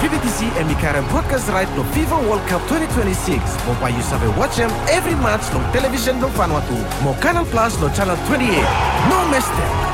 PBTC emikarang broadcast right no FIFA World Cup 2026. Mo pa you sabe watch them every match no television no Vanuatu. Mo Canal Plus no channel 28. No miss them.